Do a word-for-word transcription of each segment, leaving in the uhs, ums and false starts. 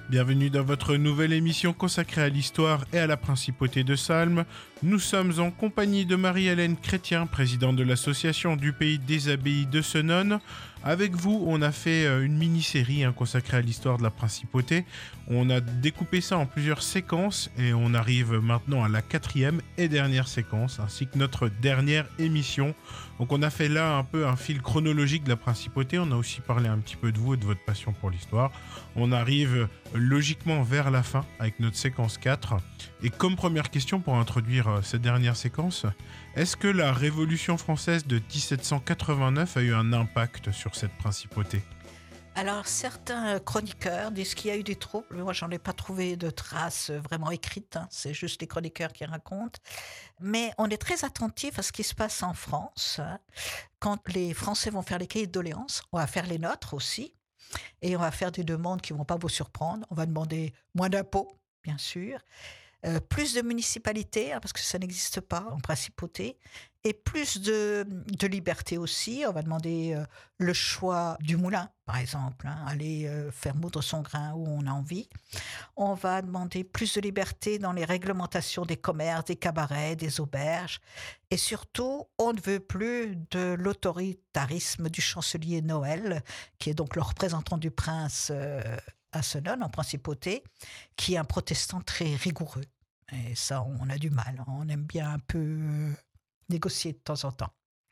Bienvenue dans votre nouvelle émission consacrée à l'histoire et à la principauté de Salm. Nous sommes en compagnie de Marie-Hélène Chrétien, présidente de l'association du pays des abbayes de Senones. Avec vous, on a fait une mini-série hein, consacrée à l'histoire de la principauté. On a découpé ça en plusieurs séquences et on arrive maintenant à la quatrième et dernière séquence, ainsi que notre dernière émission. Donc on a fait là un peu un fil chronologique de la principauté. On a aussi parlé un petit peu de vous et de votre passion pour l'histoire. On arrive logiquement vers la fin avec notre séquence quatre. Et comme première question pour introduire cette dernière séquence, est-ce que la Révolution française de dix-sept cent quatre-vingt-neuf a eu un impact sur cette principauté ? Alors, certains chroniqueurs disent qu'il y a eu des troubles. Moi, j'en ai pas trouvé de traces vraiment écrites. Hein. C'est juste les chroniqueurs qui racontent. Mais on est très attentif à ce qui se passe en France. Quand les Français vont faire les cahiers de doléances, on va faire les nôtres aussi. Et on va faire des demandes qui ne vont pas vous surprendre. On va demander moins d'impôts, bien sûr. Euh, plus de municipalités, hein, parce que ça n'existe pas en principauté, et plus de, de liberté aussi. On va demander euh, le choix du moulin, par exemple, hein, aller euh, faire moudre son grain où on a envie. On va demander plus de liberté dans les réglementations des commerces, des cabarets, des auberges. Et surtout, on ne veut plus de l'autoritarisme du chancelier Noël, qui est donc le représentant du prince euh, à Senones, en principauté, qui est un protestant très rigoureux. Et ça, on a du mal. On aime bien un peu euh, négocier de temps en temps.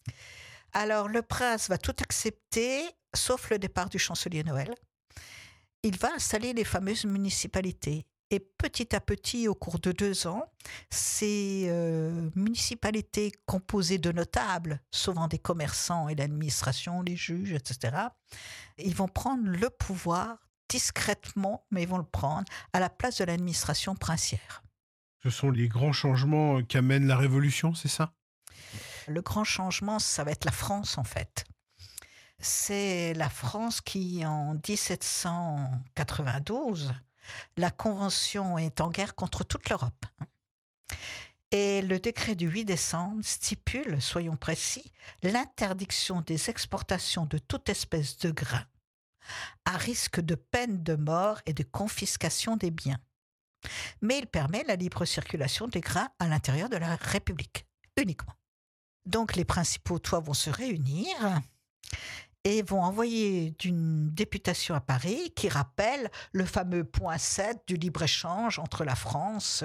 Alors, le prince va tout accepter, sauf le départ du chancelier Noël. Il va installer les fameuses municipalités. Et petit à petit, au cours de deux ans, ces euh, municipalités composées de notables, souvent des commerçants et l'administration, les juges, et cetera, ils vont prendre le pouvoir discrètement, mais ils vont le prendre à la place de l'administration princière. Ce sont les grands changements qu'amène la Révolution, c'est ça ? Le grand changement, ça va être la France, en fait. C'est la France qui, en dix-sept cent quatre-vingt-douze, la Convention est en guerre contre toute l'Europe. Et le décret du huit décembre stipule, soyons précis, l'interdiction des exportations de toute espèce de grain, à risque de peine de mort et de confiscation des biens. Mais il permet la libre circulation des grains à l'intérieur de la République, uniquement. Donc les principaux toits vont se réunir et vont envoyer une députation à Paris qui rappelle le fameux point sept du libre-échange entre la France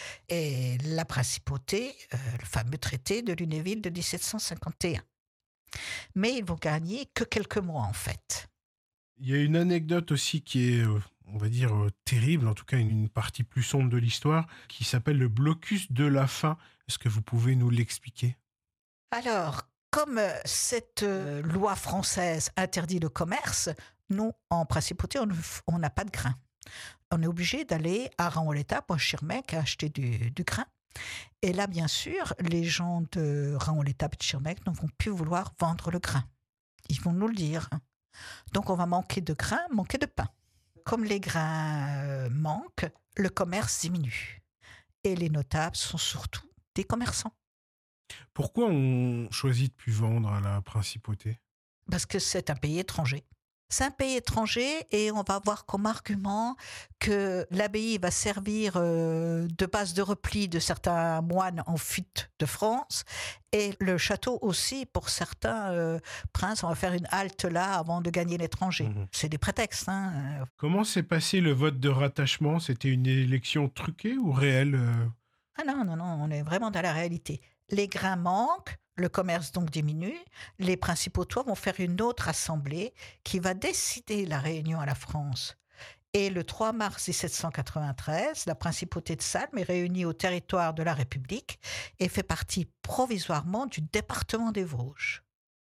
et la principauté, le fameux traité de Lunéville de dix-sept cent cinquante et un. Mais ils vont gagner que quelques mois en fait. Il y a une anecdote aussi qui est, on va dire, terrible, en tout cas une partie plus sombre de l'histoire, qui s'appelle le blocus de la faim. Est-ce que vous pouvez nous l'expliquer ? Alors, comme cette loi française interdit le commerce, nous, en principauté, on n'a pas de grain. On est obligé d'aller à Raon-l'Étang, à Schirmeck, acheter du, du grain. Et là, bien sûr, les gens de Raon-l'Étang et de Schirmeck ne vont plus vouloir vendre le grain. Ils vont nous le dire. Donc, on va manquer de grain, manquer de pain. Comme les grains euh, manquent, le commerce diminue. Et les notables sont surtout des commerçants. Pourquoi on choisit de plus vendre à la principauté ? Parce que c'est un pays étranger. C'est un pays étranger et on va avoir comme argument que l'abbaye va servir euh, de base de repli de certains moines en fuite de France et le château aussi pour certains euh, princes. On va faire une halte là avant de gagner l'étranger. Mmh. C'est des prétextes. Hein. Comment s'est passé le vote de rattachement ? C'était une élection truquée ou réelle ? Ah non, non, non, on est vraiment dans la réalité. Les grains manquent, le commerce donc diminue, les principaux toits vont faire une autre assemblée qui va décider la réunion à la France. Et le trois mars dix-sept cent quatre-vingt-treize, la principauté de Salm est réunie au territoire de la République et fait partie provisoirement du département des Vosges.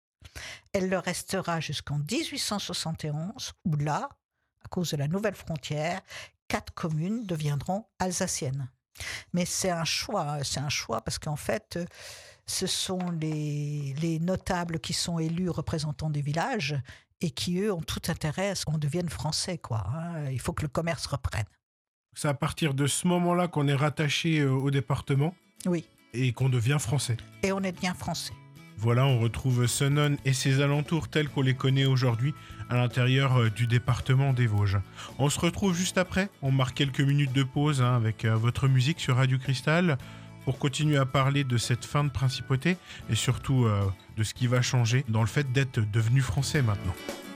Elle le restera jusqu'en dix-huit cent soixante et onze, où là, à cause de la nouvelle frontière, quatre communes deviendront alsaciennes. Mais c'est un choix, c'est un choix parce qu'en fait, ce sont les, les notables qui sont élus représentants des villages et qui, eux, ont tout intérêt à ce qu'on devienne français, quoi. Hein. Il faut que le commerce reprenne. C'est à partir de ce moment-là qu'on est rattaché au département ? Oui. Et qu'on devient français ? Et on est bien français. Voilà, on retrouve Senones et ses alentours tels qu'on les connaît aujourd'hui à l'intérieur euh, du département des Vosges. On se retrouve juste après, on marque quelques minutes de pause hein, avec euh, votre musique sur Radio Cristal pour continuer à parler de cette fin de principauté et surtout euh, de ce qui va changer dans le fait d'être devenu français maintenant.